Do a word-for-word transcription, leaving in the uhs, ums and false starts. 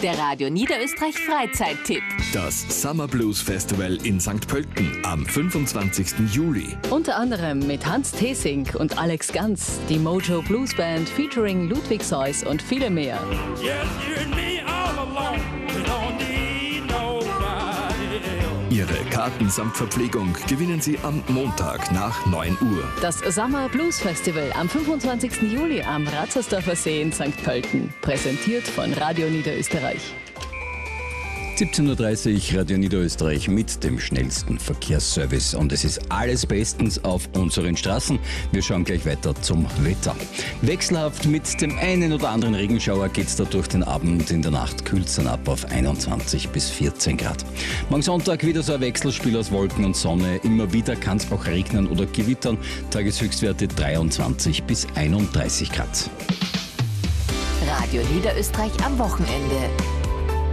Der Radio Niederösterreich Freizeittipp. Das Summer Blues Festival in Sankt Pölten am fünfundzwanzigsten Juli. Unter anderem mit Hans Thesing und Alex Ganz, die Mojo Blues Band featuring Ludwig Seuss und viele mehr. Yes, you and me all alone. We don't need nobody else. Ihre Karten samt Verpflegung gewinnen Sie am Montag nach neun Uhr. Das Summer Blues Festival am fünfundzwanzigsten Juli am Ratzersdorfer See in Sankt Pölten. Präsentiert von Radio Niederösterreich. siebzehn Uhr dreißig, Radio Niederösterreich mit dem schnellsten Verkehrsservice. Und es ist alles bestens auf unseren Straßen. Wir schauen gleich weiter zum Wetter. Wechselhaft mit dem einen oder anderen Regenschauer geht es da durch den Abend. In der Nacht kühlt es dann ab auf einundzwanzig bis vierzehn Grad. Morgen Sonntag wieder so ein Wechselspiel aus Wolken und Sonne. Immer wieder kann es auch regnen oder gewittern. Tageshöchstwerte dreiundzwanzig bis einunddreißig Grad. Radio Niederösterreich am Wochenende.